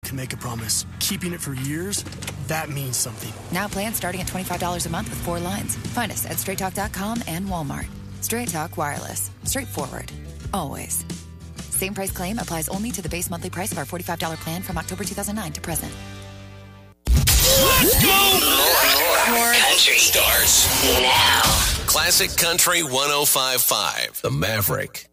to make a promise. Keeping it for years, that means something. Now plans starting at $25 a month with 4 lines. Find us at straighttalk.com and Walmart. Straight Talk Wireless. Straightforward. Always. Same price claim applies only to the base monthly price of our $45 plan from October 2009 to present. Let's go! More country starts now. Classic Country 105.5. The Maverick.